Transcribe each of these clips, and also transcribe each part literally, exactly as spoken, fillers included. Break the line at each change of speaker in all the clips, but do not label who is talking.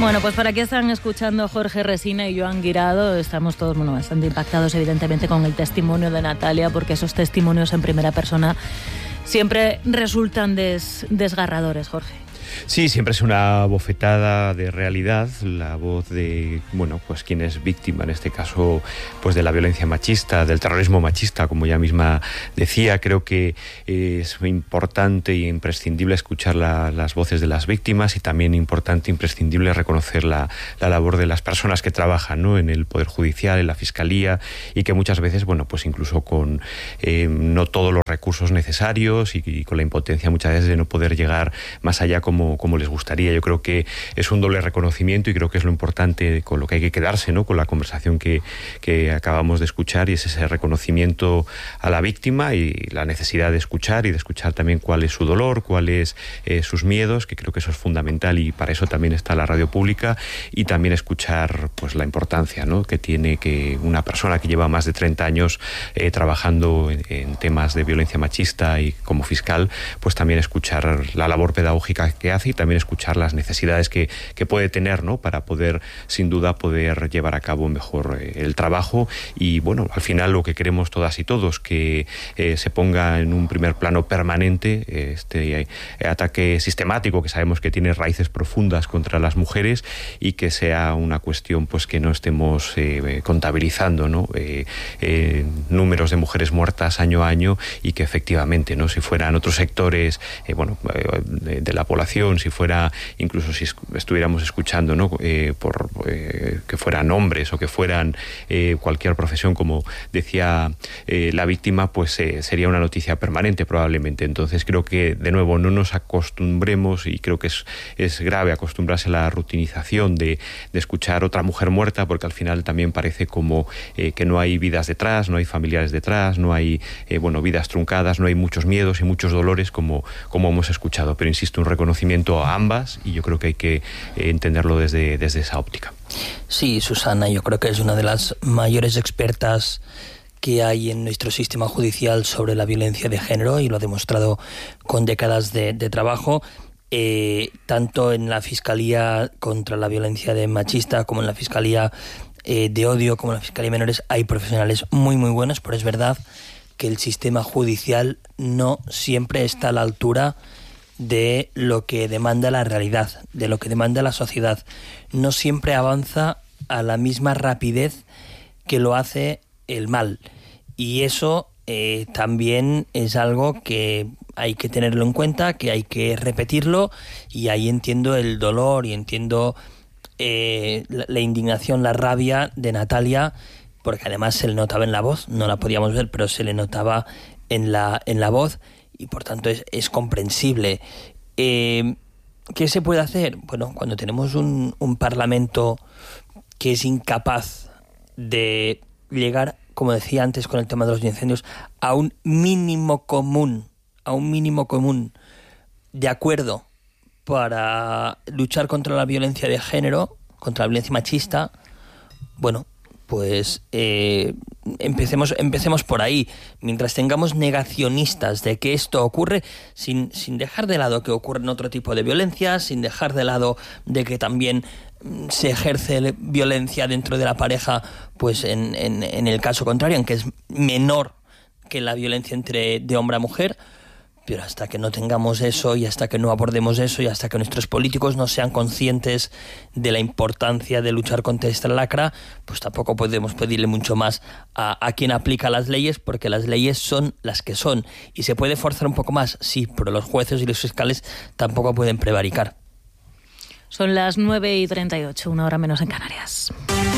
Bueno, pues para aquí están escuchando Jorge Resina y Joan Guirado. Estamos todos bueno, bastante impactados, evidentemente, con el testimonio de Natalia, porque esos testimonios en primera persona siempre resultan des, desgarradores, Jorge.
Sí, siempre es una bofetada de realidad, la voz de, bueno, pues quien es víctima, en este caso, pues de la violencia machista, del terrorismo machista, como ella misma decía. Creo que es importante e imprescindible escuchar la, las voces de las víctimas y también importante e imprescindible reconocer la, la labor de las personas que trabajan, ¿no?, en el Poder Judicial, en la Fiscalía, y que muchas veces, bueno, pues incluso con eh, no todos los recursos necesarios y, y con la impotencia muchas veces de no poder llegar más allá como como les gustaría. Yo creo que es un doble reconocimiento y creo que es lo importante con lo que hay que quedarse, ¿no?, con la conversación que, que acabamos de escuchar, y es ese reconocimiento a la víctima y la necesidad de escuchar y de escuchar también cuál es su dolor, cuáles eh, sus miedos, que creo que eso es fundamental, y para eso también está la radio pública, y también escuchar pues la importancia, ¿no?, que tiene que una persona que lleva más de treinta años eh, trabajando en, en temas de violencia machista y como fiscal, pues también escuchar la labor pedagógica que hace y también escuchar las necesidades que, que puede tener, ¿no?, para poder, sin duda, poder llevar a cabo mejor eh, el trabajo. Y bueno, al final lo que queremos todas y todos, que eh, se ponga en un primer plano permanente eh, este eh, ataque sistemático que sabemos que tiene raíces profundas contra las mujeres, y que sea una cuestión pues que no estemos eh, contabilizando, ¿no?, eh, eh, números de mujeres muertas año a año, y que efectivamente, ¿no?, si fueran otros sectores eh, bueno, eh, de, de la población, si fuera, incluso si estuviéramos escuchando, ¿no?, eh, por eh, que fueran hombres o que fueran eh, cualquier profesión, como decía eh, la víctima, pues eh, sería una noticia permanente probablemente. Entonces creo que, de nuevo, no nos acostumbremos, y creo que es, es grave acostumbrarse a la rutinización de, de escuchar otra mujer muerta, porque al final también parece como eh, que no hay vidas detrás, no hay familiares detrás, no hay eh, bueno, vidas truncadas, no hay muchos miedos y muchos dolores como, como hemos escuchado. Pero insisto, un reconocimiento a ambas, y yo creo que hay que eh, entenderlo desde, desde esa óptica.
Sí, Susana, yo creo que es una de las mayores expertas que hay en nuestro sistema judicial sobre la violencia de género, y lo ha demostrado con décadas de, de trabajo, eh, tanto en la Fiscalía contra la violencia de machista como en la Fiscalía eh, de odio, como en la Fiscalía de menores. Hay profesionales muy muy buenos, pero es verdad que el sistema judicial no siempre está a la altura de lo que demanda la realidad, de lo que demanda la sociedad. No siempre avanza a la misma rapidez que lo hace el mal. Y eso eh, también es algo que hay que tenerlo en cuenta, que hay que repetirlo, y ahí entiendo el dolor y entiendo eh, la, la indignación, la rabia de Natalia, porque además se le notaba en la voz, no la podíamos ver, pero se le notaba en la, en la voz, y por tanto es, es comprensible. Eh, ¿Qué se puede hacer? Bueno, cuando tenemos un, un Parlamento que es incapaz de llegar, como decía antes con el tema de los incendios, a un mínimo común, a un mínimo común de acuerdo para luchar contra la violencia de género, contra la violencia machista, bueno, pues eh, empecemos, empecemos por ahí. Mientras tengamos negacionistas de que esto ocurre, sin, sin dejar de lado que ocurren otro tipo de violencias, sin dejar de lado de que también se ejerce violencia dentro de la pareja, pues en, en, en el caso contrario, en que es menor que la violencia entre de hombre a mujer. Pero hasta que no tengamos eso, y hasta que no abordemos eso, y hasta que nuestros políticos no sean conscientes de la importancia de luchar contra esta lacra, pues tampoco podemos pedirle mucho más a, a quien aplica las leyes, porque las leyes son las que son. Y se puede forzar un poco más, sí, pero los jueces y los fiscales tampoco pueden prevaricar.
Son las nueve y treinta y ocho, una hora menos en Canarias.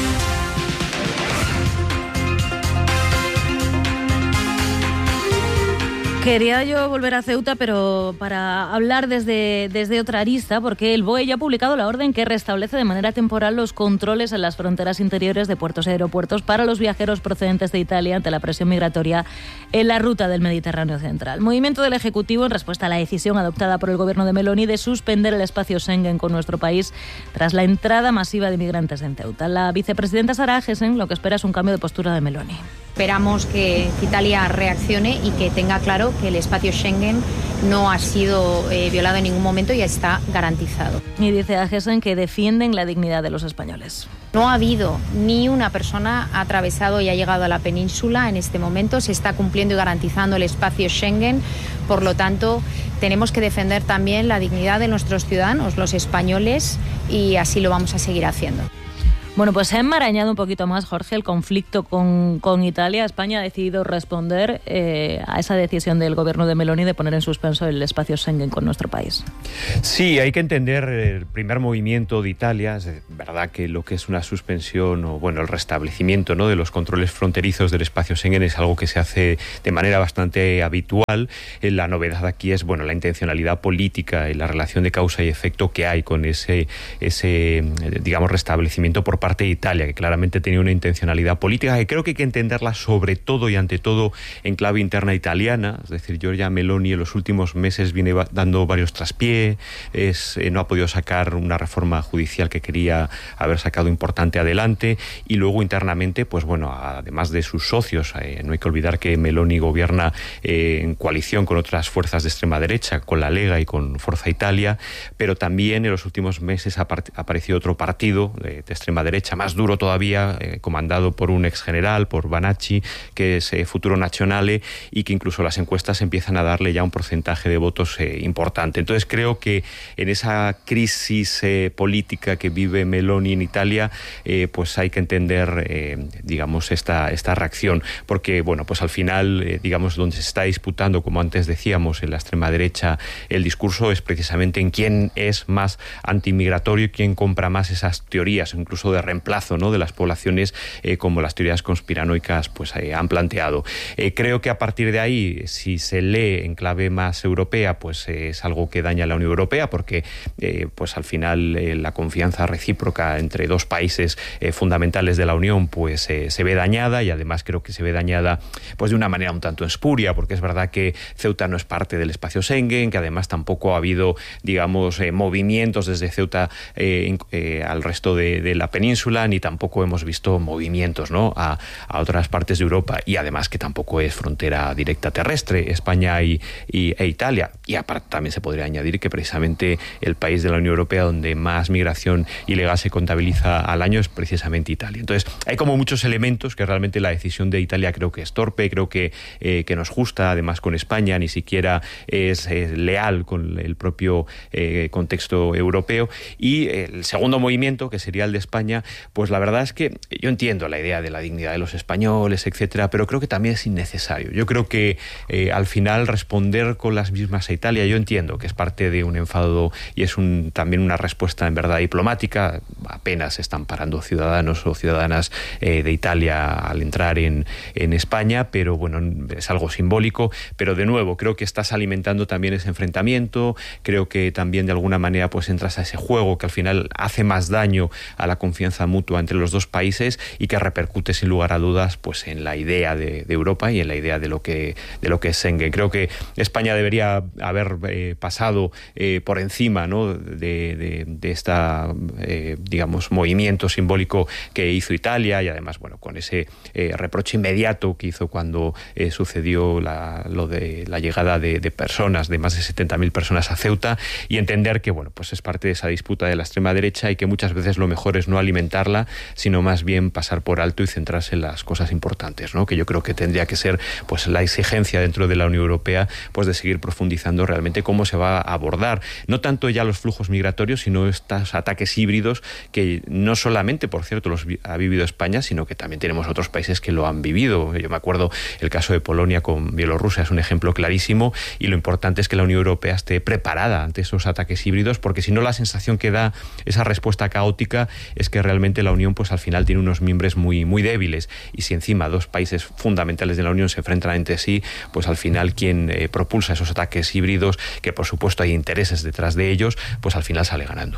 Quería yo volver a Ceuta, pero para hablar desde, desde otra arista, porque el B O E ya ha publicado la orden que restablece de manera temporal los controles en las fronteras interiores de puertos y aeropuertos para los viajeros procedentes de Italia ante la presión migratoria en la ruta del Mediterráneo central. Movimiento del Ejecutivo en respuesta a la decisión adoptada por el gobierno de Meloni de suspender el espacio Schengen con nuestro país tras la entrada masiva de migrantes en Ceuta. La vicepresidenta Sara Agesen lo que espera es un cambio de postura de Meloni.
Esperamos que Italia reaccione y que tenga claro que el espacio Schengen no ha sido eh, violado en ningún momento y está garantizado.
Y dice Ageson que defienden la dignidad de los españoles.
No ha habido ni una persona ha atravesado y ha llegado a la península en este momento. Se está cumpliendo y garantizando el espacio Schengen. Por lo tanto, tenemos que defender también la dignidad de nuestros ciudadanos, los españoles, y así lo vamos a seguir haciendo.
Bueno, pues se ha enmarañado un poquito más, Jorge, el conflicto con, con Italia. España ha decidido responder eh, a esa decisión del gobierno de Meloni de poner en suspenso el espacio Schengen con nuestro país.
Sí, hay que entender el primer movimiento de Italia. Es verdad que lo que es una suspensión o, bueno, el restablecimiento, ¿no?, de los controles fronterizos del espacio Schengen es algo que se hace de manera bastante habitual. La novedad aquí es, bueno, la intencionalidad política y la relación de causa y efecto que hay con ese, ese digamos, restablecimiento por parte de Italia, que claramente tenía una intencionalidad política que creo que hay que entenderla sobre todo y ante todo en clave interna italiana. Es decir, Giorgia Meloni en los últimos meses viene dando varios traspiés, es, eh, no ha podido sacar una reforma judicial que quería haber sacado importante adelante, y luego internamente, pues bueno, además de sus socios, eh, no hay que olvidar que Meloni gobierna eh, en coalición con otras fuerzas de extrema derecha, con la Lega y con Forza Italia, pero también en los últimos meses ha aparecido otro partido de, de extrema derecha, más duro todavía, eh, comandado por un ex general, por Banacci, que es eh, Futuro Nazionale, y que incluso las encuestas empiezan a darle ya un porcentaje de votos eh, importante. Entonces creo que en esa crisis eh, política que vive Meloni en Italia, eh, pues hay que entender, eh, digamos, esta, esta reacción, porque, bueno, pues al final, eh, digamos, donde se está disputando, como antes decíamos, en la extrema derecha, el discurso es precisamente en quién es más antimigratorio y quién compra más esas teorías, incluso de reemplazo, ¿no?, de las poblaciones, eh, como las teorías conspiranoicas pues eh, han planteado. Eh, creo que a partir de ahí, si se lee en clave más europea, pues eh, es algo que daña a la Unión Europea, porque eh, pues al final eh, la confianza recíproca entre dos países eh, fundamentales de la Unión pues eh, se ve dañada, y además creo que se ve dañada pues de una manera un tanto espuria, porque es verdad que Ceuta no es parte del espacio Schengen, que además tampoco ha habido, digamos, eh, movimientos desde Ceuta eh, eh, al resto de, de la península, ni tampoco hemos visto movimientos, ¿no?, a, a otras partes de Europa, y además que tampoco es frontera directa terrestre España y, y, e Italia. Y aparte también se podría añadir que precisamente el país de la Unión Europea donde más migración ilegal se contabiliza al año es precisamente Italia. Entonces hay como muchos elementos que realmente la decisión de Italia creo que es torpe, creo que, eh, que nos justa además con España, ni siquiera es, es leal con el propio eh, contexto europeo. Y el segundo movimiento, que sería el de España, pues la verdad es que yo entiendo la idea de la dignidad de los españoles, etcétera, pero creo que también es innecesario. Yo creo que eh, al final responder con las mismas a Italia, yo entiendo que es parte de un enfado y es un, también una respuesta en verdad diplomática. Apenas están parando ciudadanos o ciudadanas eh, de Italia al entrar en, en España, pero bueno, es algo simbólico. Pero de nuevo, creo que estás alimentando también ese enfrentamiento, creo que también de alguna manera pues entras a ese juego que al final hace más daño a la confianza mutua entre los dos países y que repercute sin lugar a dudas pues en la idea de, de Europa y en la idea de lo que de lo que es Schengen. Creo que España debería haber eh, pasado eh, por encima, ¿no?, de, de, de esta eh, digamos movimiento simbólico que hizo Italia, y además bueno con ese eh, reproche inmediato que hizo cuando eh, sucedió la, lo de la llegada de, de personas, de más de setenta mil personas a Ceuta, y entender que bueno pues es parte de esa disputa de la extrema derecha y que muchas veces lo mejor es no alimentarla, sino más bien pasar por alto y centrarse en las cosas importantes, ¿no?, que yo creo que tendría que ser pues la exigencia dentro de la Unión Europea, pues de seguir profundizando realmente cómo se va a abordar, no tanto ya los flujos migratorios, sino estos ataques híbridos que no solamente, por cierto, los ha vivido España, sino que también tenemos otros países que lo han vivido. Yo me acuerdo el caso de Polonia con Bielorrusia, es un ejemplo clarísimo, y lo importante es que la Unión Europea esté preparada ante esos ataques híbridos, porque si no la sensación que da esa respuesta caótica es que realmente la Unión pues al final tiene unos miembros muy, muy débiles, y si encima dos países fundamentales de la Unión se enfrentan entre sí, pues al final quien eh, propulsa esos ataques híbridos, que por supuesto hay intereses detrás de ellos, pues al final sale ganando.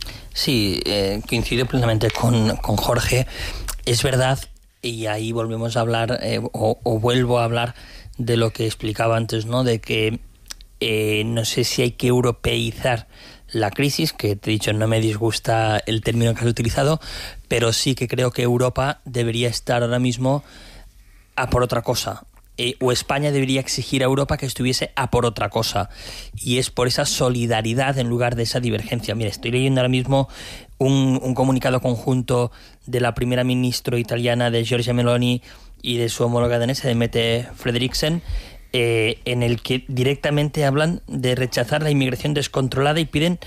Sí, eh, coincido plenamente con, con Jorge. Es verdad, y ahí volvemos a hablar, eh, o, o vuelvo a hablar de lo que explicaba antes, ¿no?, de que eh, no sé si hay que europeizar la crisis, que te he dicho, no me disgusta el término que has utilizado, pero sí que creo que Europa debería estar ahora mismo a por otra cosa. Eh, o España debería exigir a Europa que estuviese a por otra cosa. Y es por esa solidaridad en lugar de esa divergencia. Mira, estoy leyendo ahora mismo un, un comunicado conjunto de la primera ministra italiana, de Giorgia Meloni, y de su homóloga danesa, de Mette Frederiksen, eh, en el que directamente hablan de rechazar la inmigración descontrolada y piden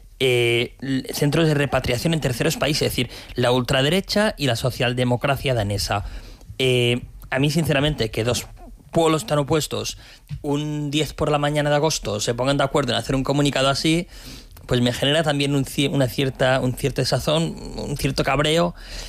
eh, centros de repatriación en terceros países, es decir, la ultraderecha y la socialdemocracia danesa. Eh, a mí, sinceramente, que dos pueblos tan opuestos, un diez por la mañana de agosto, se pongan de acuerdo en hacer un comunicado así, pues me genera también un, una cierta, un cierto desazón, un cierto cabreo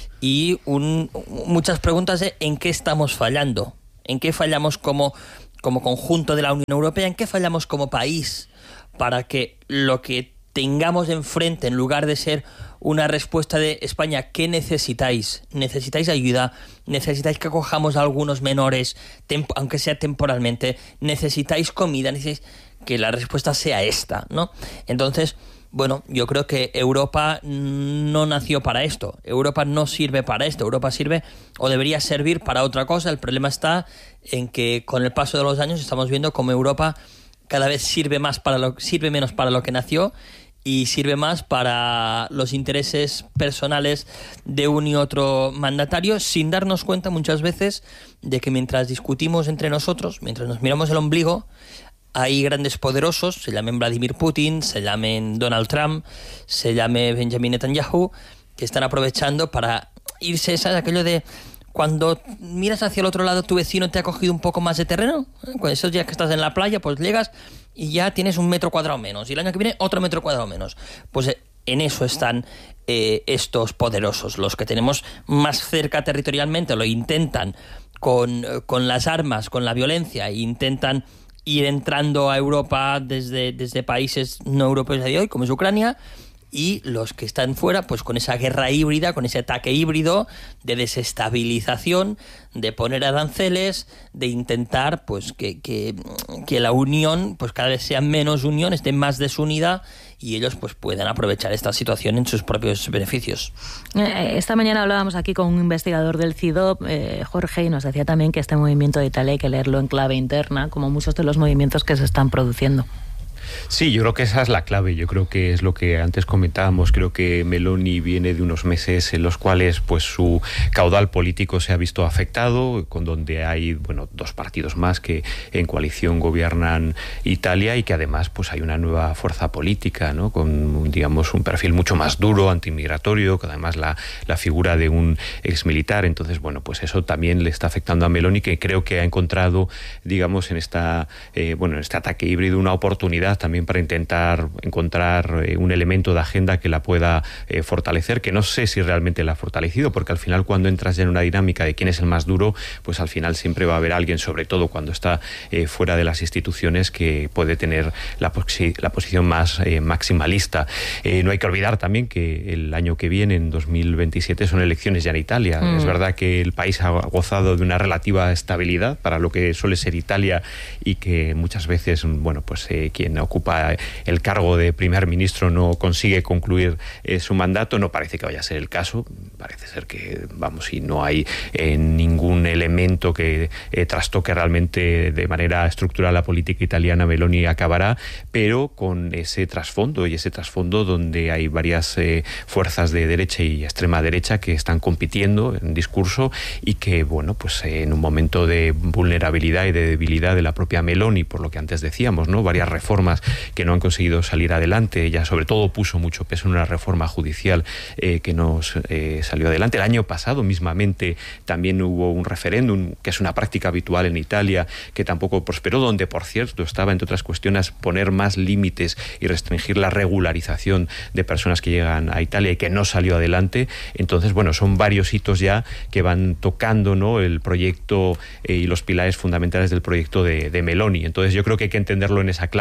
y un, muchas preguntas de en qué estamos fallando, en qué fallamos como, como conjunto de la Unión Europea, en qué fallamos como país para que lo que tengamos enfrente, en lugar de ser una respuesta de España, ¿qué necesitáis? ¿Necesitáis ayuda? ¿Necesitáis que acojamos a algunos menores, aunque sea temporalmente? ¿Necesitáis comida? ¿Necesitáis? Que la respuesta sea esta, ¿no? Entonces, bueno, yo creo que Europa no nació para esto. Europa no sirve para esto. Europa sirve o debería servir para otra cosa. El problema está en que con el paso de los años estamos viendo cómo Europa cada vez sirve más para lo, sirve menos para lo que nació y sirve más para los intereses personales de un y otro mandatario, sin darnos cuenta muchas veces de que mientras discutimos entre nosotros, mientras nos miramos el ombligo, hay grandes poderosos, se llamen Vladimir Putin, se llamen Donald Trump, se llame Benjamin Netanyahu, que están aprovechando para irse, ¿sabes? Aquello de cuando miras hacia el otro lado, tu vecino te ha cogido un poco más de terreno. Con esos días que estás en la playa, pues llegas y ya tienes un metro cuadrado menos. Y el año que viene, otro metro cuadrado menos. Pues en eso están eh, estos poderosos. Los que tenemos más cerca territorialmente lo intentan con, con las armas, con la violencia, e intentan ir entrando a Europa desde, desde países no europeos de hoy, como es Ucrania. Y los que están fuera, pues con esa guerra híbrida, con ese ataque híbrido de desestabilización, de poner aranceles, de intentar pues que, que, que la unión pues cada vez sea menos unión, esté más desunida y ellos pues puedan aprovechar esta situación en sus propios beneficios.
Esta mañana hablábamos aquí con un investigador del C I D O P, eh, Jorge, y nos decía también que este movimiento de Italia hay que leerlo en clave interna, como muchos de los movimientos que se están produciendo.
Sí, yo creo que esa es la clave. Yo creo que es lo que antes comentábamos. Creo que Meloni viene de unos meses en los cuales pues su caudal político se ha visto afectado, con donde hay bueno dos partidos más que en coalición gobiernan Italia y que además pues hay una nueva fuerza política, ¿no? Con digamos un perfil mucho más duro, antimigratorio, que además la, la figura de un exmilitar. Entonces bueno pues eso también le está afectando a Meloni, que creo que ha encontrado digamos en esta eh, bueno en este ataque híbrido una oportunidad también para intentar encontrar eh, un elemento de agenda que la pueda eh, fortalecer, que no sé si realmente la ha fortalecido, porque al final cuando entras ya en una dinámica de quién es el más duro, pues al final siempre va a haber alguien, sobre todo cuando está eh, fuera de las instituciones, que puede tener la, posi- la posición más eh, maximalista. Eh, no hay que olvidar también que el año que viene, en dos mil veintisiete, son elecciones ya en Italia. Mm. Es verdad que el país ha gozado de una relativa estabilidad para lo que suele ser Italia y que muchas veces, bueno, pues eh, quien ocupa el cargo de primer ministro no consigue concluir eh, su mandato. No parece que vaya a ser el caso. Parece ser que, vamos, y no hay eh, ningún elemento que eh, trastoque realmente de manera estructural la política italiana. Meloni acabará, pero con ese trasfondo, y ese trasfondo donde hay varias eh, fuerzas de derecha y extrema derecha que están compitiendo en discurso y que, bueno, pues eh, en un momento de vulnerabilidad y de debilidad de la propia Meloni, por lo que antes decíamos, ¿no? Varias reformas que no han conseguido salir adelante. Ella sobre todo puso mucho peso en una reforma judicial eh, que no eh, salió adelante. El año pasado mismamente también hubo un referéndum, que es una práctica habitual en Italia, que tampoco prosperó, donde por cierto estaba entre otras cuestiones poner más límites y restringir la regularización de personas que llegan a Italia, y que no salió adelante. Entonces bueno, son varios hitos ya que van tocando, ¿no?, el proyecto eh, y los pilares fundamentales del proyecto de, de Meloni. Entonces yo creo que hay que entenderlo en esa clave.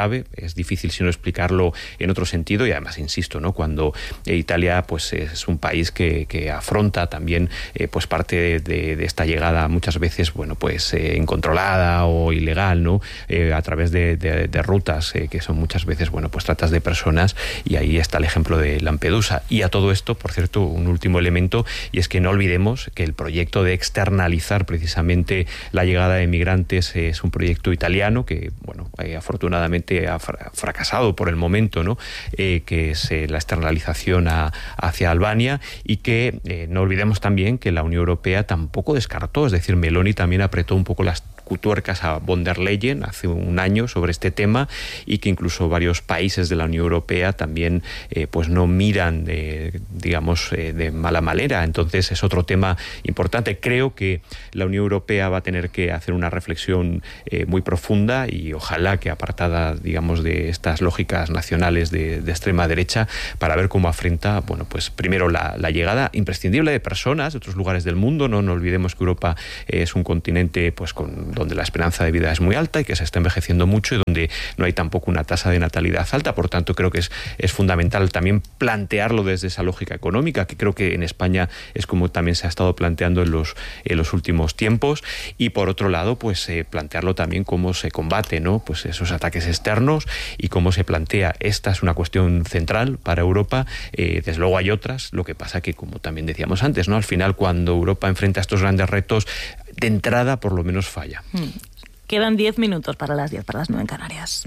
es difícil sino explicarlo en otro sentido, y además insisto, ¿no? Cuando Italia pues es un país que, que afronta también eh, pues parte de, de, de esta llegada muchas veces bueno pues eh, incontrolada o ilegal, ¿no? Eh, a través de, de, de rutas eh, que son muchas veces bueno pues tratas de personas, y ahí está el ejemplo de Lampedusa. Y a todo esto, por cierto, un último elemento, y es que no olvidemos que el proyecto de externalizar precisamente la llegada de migrantes es un proyecto italiano que bueno eh, afortunadamente ha fracasado por el momento, ¿no? Eh, que es eh, la externalización a, hacia Albania, y que eh, no olvidemos también que la Unión Europea tampoco descartó, es decir, Meloni también apretó un poco las tuercas a von der Leyen hace un año sobre este tema, y que incluso varios países de la Unión Europea también eh, pues no miran eh, digamos eh, de mala manera. Entonces es otro tema importante. Creo que la Unión Europea va a tener que hacer una reflexión eh, muy profunda, y ojalá que apartada digamos de estas lógicas nacionales de, de extrema derecha, para ver cómo afronta bueno pues primero la, la llegada imprescindible de personas de otros lugares del mundo. No, no olvidemos que Europa eh, es un continente pues con donde la esperanza de vida es muy alta y que se está envejeciendo mucho, y donde no hay tampoco una tasa de natalidad alta. Por tanto, creo que es, es fundamental también plantearlo desde esa lógica económica, que creo que en España es como también se ha estado planteando en los, en los últimos tiempos. Y por otro lado, pues eh, plantearlo también cómo se combate, ¿no? Pues esos ataques externos, y cómo se plantea. Esta es una cuestión central para Europa. Eh, desde luego hay otras. Lo que pasa que, como también decíamos antes, ¿no? Al final, cuando Europa enfrenta estos grandes retos, de entrada por lo menos falla.
Hmm. Quedan diez minutos para las diez, para las nueve en Canarias.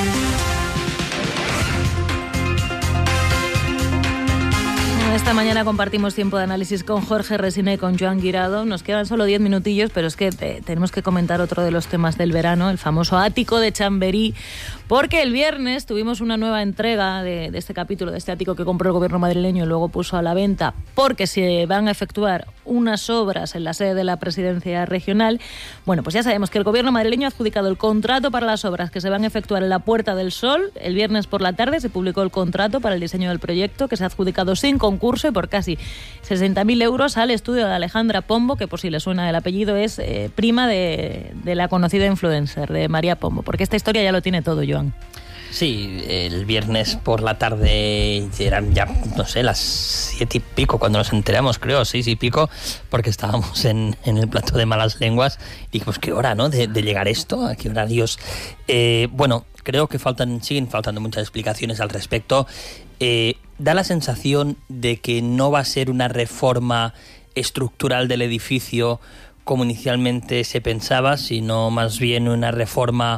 Esta mañana compartimos tiempo de análisis con Jorge Resina y con Joan Guirado. Nos quedan solo diez minutillos, pero es que te, tenemos que comentar otro de los temas del verano, el famoso ático de Chamberí, porque el viernes tuvimos una nueva entrega de, de este capítulo, de este ático que compró el gobierno madrileño y luego puso a la venta, porque se van a efectuar unas obras en la sede de la presidencia regional. Bueno, pues ya sabemos que el gobierno madrileño ha adjudicado el contrato para las obras que se van a efectuar en la Puerta del Sol. El viernes por la tarde se publicó el contrato para el diseño del proyecto, que se ha adjudicado sin concurso y por casi sesenta mil euros al estudio de Alejandra Pombo, que por si le suena el apellido es eh, prima de, de la conocida influencer, de María Pombo, porque esta historia ya lo tiene todo, Joan.
Sí, el viernes por la tarde eran ya, no sé, las siete y pico cuando nos enteramos, creo, seis y pico, porque estábamos en, en el plato de malas lenguas y dijimos, ¿qué hora, no? De, de llegar esto, ¿a qué horarios? Eh, bueno, creo que faltan, siguen faltando muchas explicaciones al respecto. Eh, da la sensación de que no va a ser una reforma estructural del edificio como inicialmente se pensaba, sino más bien una reforma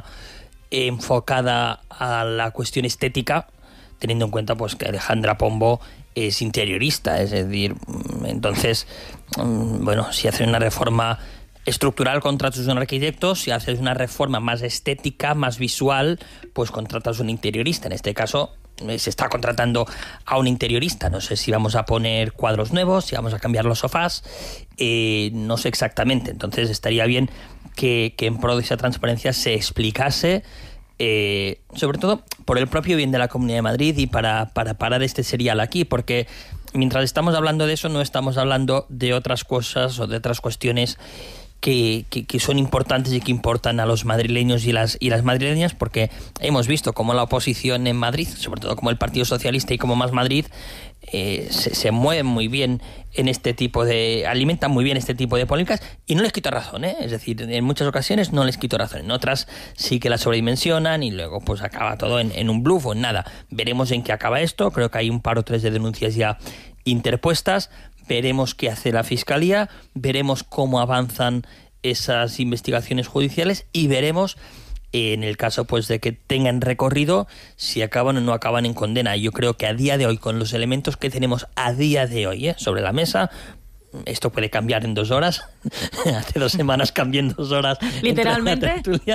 enfocada a la cuestión estética, teniendo en cuenta pues que Alejandra Pombo es interiorista, es decir, entonces, bueno, si hacen una reforma estructural contratas a un arquitecto, si haces una reforma más estética, más visual, pues contratas a un interiorista. En este caso se está contratando a un interiorista. No sé si vamos a poner cuadros nuevos, si vamos a cambiar los sofás, eh, no sé exactamente. Entonces estaría bien que, que en pro de esa transparencia se explicase, eh, sobre todo por el propio bien de la Comunidad de Madrid y para, para parar este serial aquí, porque mientras estamos hablando de eso no estamos hablando de otras cosas o de otras cuestiones Que, que, que son importantes y que importan a los madrileños y las, y las madrileñas, porque hemos visto cómo la oposición en Madrid, sobre todo como el Partido Socialista y como Más Madrid, eh, se, se mueven muy bien en este tipo de... alimentan muy bien este tipo de polémicas, y no les quito razón, ¿eh? Es decir, en muchas ocasiones no les quito razón, en otras sí que la sobredimensionan y luego pues acaba todo en, en un bluff o en nada. Veremos en qué acaba esto. Creo que hay un par o tres de denuncias ya interpuestas. Veremos qué hace la Fiscalía, veremos cómo avanzan esas investigaciones judiciales y veremos, en el caso pues de que tengan recorrido, si acaban o no acaban en condena. Yo creo que a día de hoy, con los elementos que tenemos a día de hoy ¿eh? sobre la mesa, esto puede cambiar en dos horas. Hace dos semanas cambié en dos horas.
Literalmente.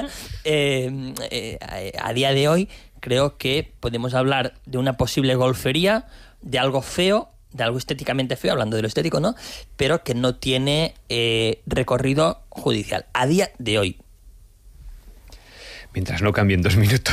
Eh, eh, a día de hoy creo que podemos hablar de una posible golfería, de algo feo, de algo estéticamente feo, hablando de lo estético, ¿no? Pero que no tiene eh, recorrido judicial a día de hoy.
Mientras no cambien dos minutos.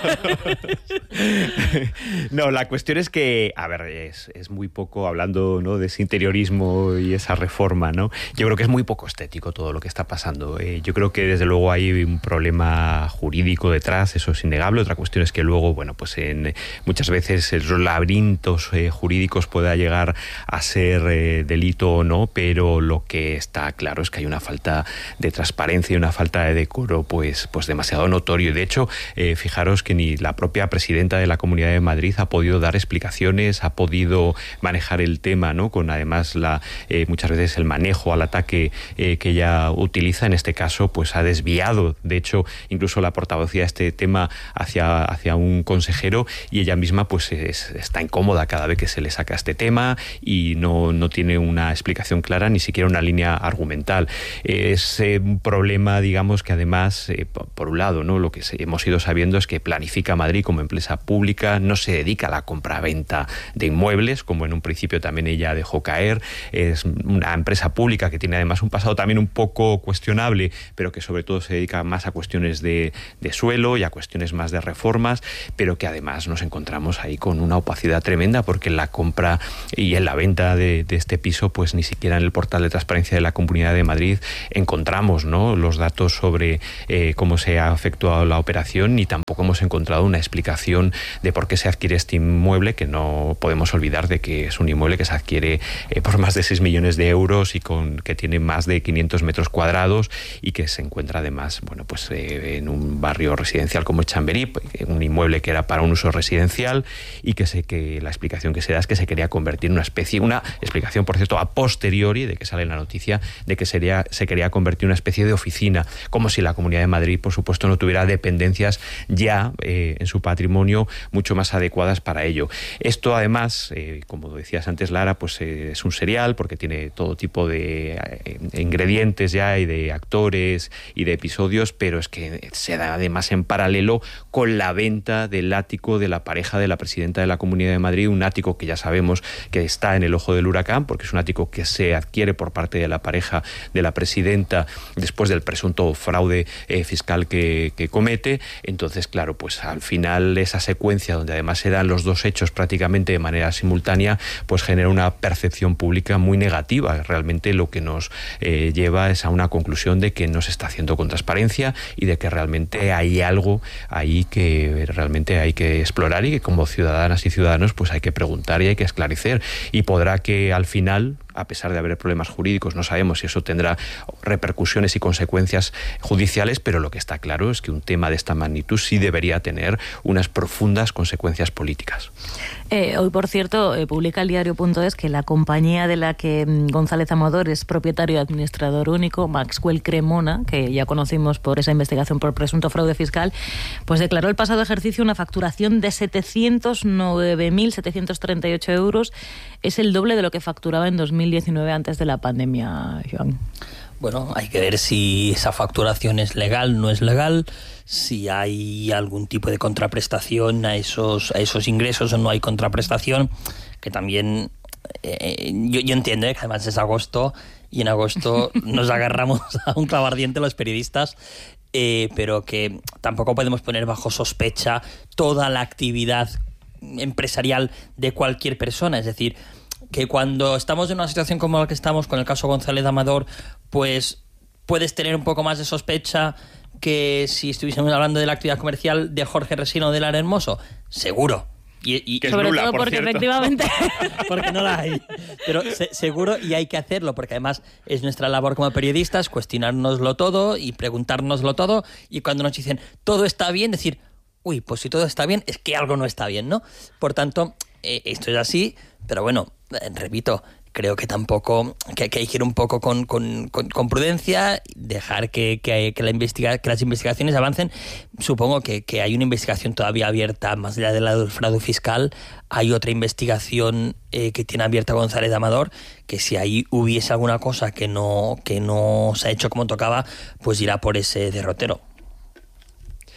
No, la cuestión es que, a ver, es, es muy poco, hablando, ¿no?, de ese interiorismo y esa reforma, ¿no? Yo creo que es muy poco estético todo lo que está pasando. Eh, yo creo que desde luego hay un problema jurídico detrás, eso es innegable. Otra cuestión es que luego, bueno, pues en, muchas veces los laberintos eh, jurídicos pueda llegar a ser eh, delito o no, pero lo que está claro es que hay una falta de transparencia y una falta de decoro, pues, pues demasiado notorio. Y de hecho, eh, fijaros que ni la propia presidenta de la Comunidad de Madrid ha podido dar explicaciones, ha podido manejar el tema, ¿no?, con además la eh, muchas veces el manejo al ataque eh, que ella utiliza. En este caso, pues ha desviado, de hecho, incluso la portavocía de este tema hacia, hacia un consejero, y ella misma pues es, está incómoda cada vez que se le saca este tema y no, no tiene una explicación clara, ni siquiera una línea argumental. Es eh, un problema, digamos, que además, eh, por un lado, ¿no?, lo que hemos ido sabiendo es que Planifica Madrid, como empresa pública, no se dedica a la compraventa de inmuebles, como en un principio también ella dejó caer. Es una empresa pública que tiene además un pasado también un poco cuestionable, pero que sobre todo se dedica más a cuestiones de, de suelo y a cuestiones más de reformas, pero que además nos encontramos ahí con una opacidad tremenda, porque en la compra y en la venta de, de este piso, pues ni siquiera en el portal de transparencia de la Comunidad de Madrid encontramos, ¿no?, los datos sobre eh, cómo se ha efectuado la operación, ni tampoco hemos encontrado una explicación de por qué se adquiere este inmueble, que no podemos olvidar de que es un inmueble que se adquiere eh, por más de seis millones de euros y con que tiene más de quinientos metros cuadrados y que se encuentra además, bueno, pues eh, en un barrio residencial como Chamberí, un inmueble que era para un uso residencial, y que sé que la explicación que se da es que se quería convertir en una especie, una explicación, por cierto, a posteriori de que sale la noticia, de que sería, se quería convertir en una especie de oficina, como si la Comunidad de Madrid, por supuesto, no tuviera dependencias ya eh, en su patrimonio mucho más adecuadas para ello. Esto además, eh, como decías antes, Lara, pues eh, es un serial porque tiene todo tipo de eh, ingredientes ya y de actores y de episodios, pero es que se da además en paralelo con la venta del ático de la pareja de la presidenta de la Comunidad de Madrid, un ático que ya sabemos que está en el ojo del huracán, porque es un ático que se adquiere por parte de la pareja de la presidenta después del presunto fraude eh, fiscal que, que comete. Entonces, claro, pues al final esa secuencia donde además se dan los dos hechos prácticamente de manera simultánea, pues genera una percepción pública muy negativa. Realmente lo que nos eh, lleva es a una conclusión de que no se está haciendo con transparencia y de que realmente hay algo ahí que realmente hay que explorar y que como ciudadanas y ciudadanos pues hay que preguntar y hay que esclarecer. Y podrá que al final, a pesar de haber problemas jurídicos, no sabemos si eso tendrá repercusiones y consecuencias judiciales, pero lo que está claro es que un tema de esta magnitud sí debería tener unas profundas consecuencias políticas.
Eh, hoy, por cierto, eh, publica el diario punto es que la compañía de la que mm, González Amador es propietario y administrador único, Maxwell Cremona, que ya conocimos por esa investigación por presunto fraude fiscal, pues declaró el pasado ejercicio una facturación de setecientos nueve mil setecientos treinta y ocho euros. Es el doble de lo que facturaba en dos mil diecinueve antes de la pandemia, Joan.
Bueno, hay que ver si esa facturación es legal, no es legal, si hay algún tipo de contraprestación a esos, a esos ingresos o no hay contraprestación, que también eh, yo, yo entiendo eh, que además es agosto y en agosto nos agarramos a un clavo ardiente los periodistas, eh, pero que tampoco podemos poner bajo sospecha toda la actividad empresarial de cualquier persona, es decir, que cuando estamos en una situación como la que estamos con el caso González Amador, pues puedes tener un poco más de sospecha que si estuviésemos hablando de la actividad comercial de Jorge Resino de Lara Hermoso, seguro. Y, y
que
sobre
nula,
todo
por
porque
cierto.
efectivamente
porque no la hay, pero se, seguro, y hay que hacerlo porque además es nuestra labor como periodistas cuestionárnoslo todo y preguntárnoslo todo, y cuando nos dicen todo está bien, decir uy, pues si todo está bien es que algo no está bien, ¿no? Por tanto, eh, esto es así, pero bueno, eh, repito, creo que tampoco, que, que hay que ir un poco con, con, con, con prudencia, dejar que, que, que, la investiga, que las investigaciones avancen. Supongo que, que hay una investigación todavía abierta, más allá de la del fraude fiscal, hay otra investigación eh, que tiene abierta González Amador, que si ahí hubiese alguna cosa que no, que no se ha hecho como tocaba, pues irá por ese derrotero.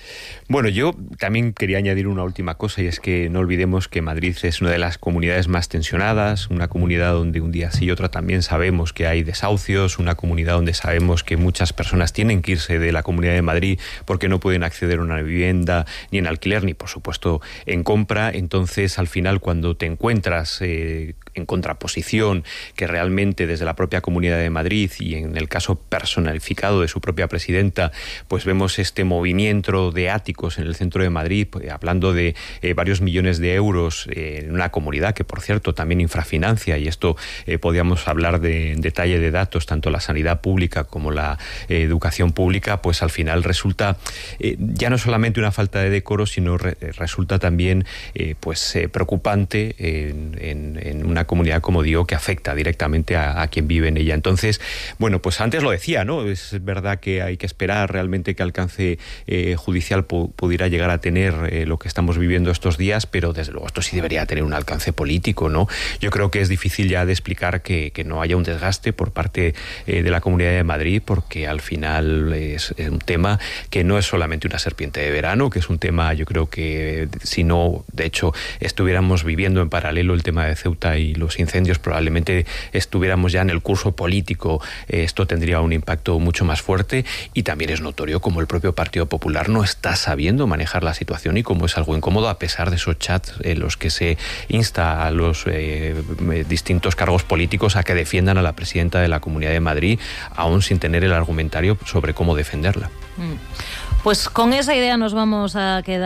Bueno, yo también quería añadir una última cosa, y es que no olvidemos que Madrid es una de las comunidades más tensionadas, una comunidad donde un día sí y otro también sabemos que hay desahucios, una comunidad donde sabemos que muchas personas tienen que irse de la Comunidad de Madrid porque no pueden acceder a una vivienda ni en alquiler ni, por supuesto, en compra. Entonces, al final, cuando te encuentras eh, en contraposición, que realmente desde la propia Comunidad de Madrid y en el caso personificado de su propia presidenta, pues vemos este movimiento de áticos en el centro de Madrid, pues, hablando de eh, varios millones de euros eh, en una comunidad que, por cierto, también infrafinancia, y esto eh, podíamos hablar de en detalle de datos, tanto la sanidad pública como la eh, educación pública, pues al final resulta eh, ya no solamente una falta de decoro, sino re, resulta también eh, pues eh, preocupante en, en, en una comunidad, como digo, que afecta directamente a, a quien vive en ella. Entonces, bueno, pues antes lo decía, ¿no? Es verdad que hay que esperar realmente que alcance eh, judicial pu pudiera llegar a tener eh, lo que estamos viviendo estos días, pero desde luego esto sí debería tener un alcance político, ¿no? Yo creo que es difícil ya de explicar que, que no haya un desgaste por parte eh, de la Comunidad de Madrid, porque al final es, es un tema que no es solamente una serpiente de verano, que es un tema, yo creo que si no, de hecho, estuviéramos viviendo en paralelo el tema de Ceuta y los incendios, probablemente estuviéramos ya en el curso político, eh, esto tendría un impacto mucho más fuerte. Y también es notorio cómo el propio Partido Popular no está sabiendo manejar la situación y cómo es algo incómodo, a pesar de esos chats en los que se insta a los eh, distintos cargos políticos a que defiendan a la presidenta de la Comunidad de Madrid, aún sin tener el argumentario sobre cómo defenderla.
Pues con esa idea nos vamos a quedar.